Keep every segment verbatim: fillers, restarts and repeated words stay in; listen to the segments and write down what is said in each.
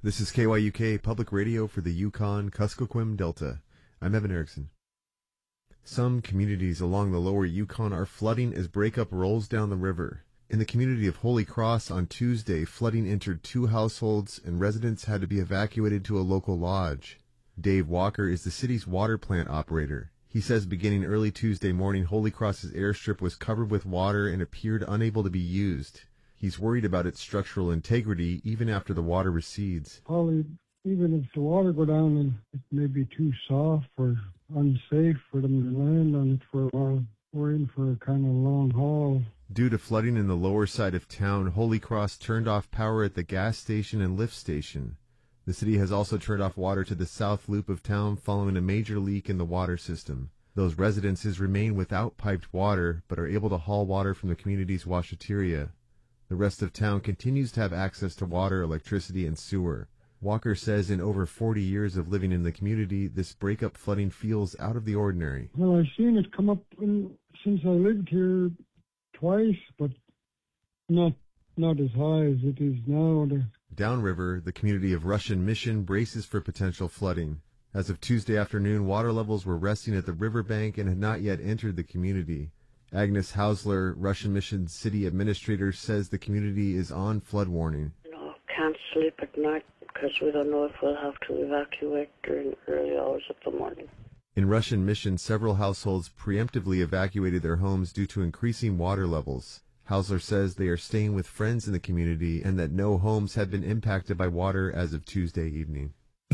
This is K Y U K Public Radio for the Yukon Kuskokwim Delta. I'm Evan Erickson. Some communities along the lower Yukon are flooding as breakup rolls down the river. In the community of Holy Cross on Tuesday, flooding entered two households and residents had to be evacuated to a local lodge. Dave Walker is the city's water plant operator. He says beginning early Tuesday morning, Holy Cross's airstrip was covered with water and appeared unable to be used. He's worried about its structural integrity even after the water recedes. Probably even if the water go down and it may be too soft or unsafe for them to land on it for a while. We're in for a kind of long haul. Due to flooding in the lower side of town, Holy Cross turned off power at the gas station and lift station. The city has also turned off water to the south loop of town following a major leak in the water system. Those residences remain without piped water, but are able to haul water from the community's washateria. The rest of town continues to have access to water, electricity, and sewer. Walker says in over forty years of living in the community, this breakup flooding feels out of the ordinary. Well, I've seen it come up in, since I lived here twice, but not not as high as it is now. Downriver, the community of Russian Mission braces for potential flooding. As of Tuesday afternoon, water levels were resting at the riverbank and had not yet entered the community. Agnes Hausler, Russian Mission city administrator, says the community is on flood warning. No, can't sleep at night because we don't know if we'll have to evacuate during early hours of the morning. In Russian Mission, several households preemptively evacuated their homes due to increasing water levels. Hausler says they are staying with friends in the community and that no homes have been impacted by water as of Tuesday evening.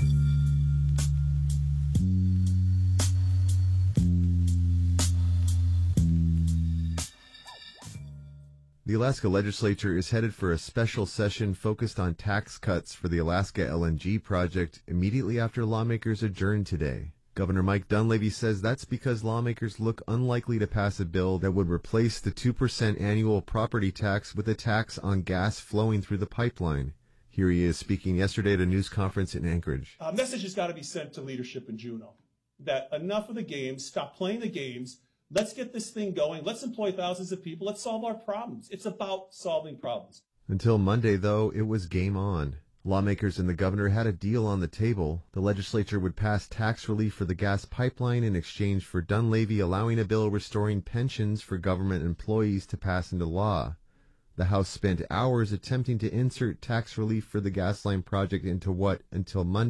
The Alaska legislature is headed for a special session focused on tax cuts for the Alaska L N G project immediately after lawmakers adjourn today. Governor Mike Dunleavy says that's because lawmakers look unlikely to pass a bill that would replace the two percent annual property tax with a tax on gas flowing through the pipeline. Here he is speaking yesterday at a news conference in Anchorage. A message has got to be sent to leadership in Juneau that enough of the games, stop playing the games. Let's get this thing going. Let's employ thousands of people. Let's solve our problems. It's about solving problems. Until Monday, though, it was game on. Lawmakers and the governor had a deal on the table. The legislature would pass tax relief for the gas pipeline in exchange for Dunleavy allowing a bill restoring pensions for government employees to pass into law. The House spent hours attempting to insert tax relief for the gas line project into what, until Monday,